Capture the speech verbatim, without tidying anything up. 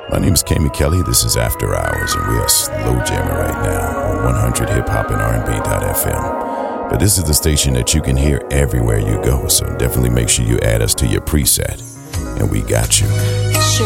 My name is Kamie Kelly. This is After Hours, and we are slow jamming right now on one hundred hip hop and R and B dot F M. But this is the station that you can hear everywhere you go, so definitely make sure you add us to your preset, and we got you.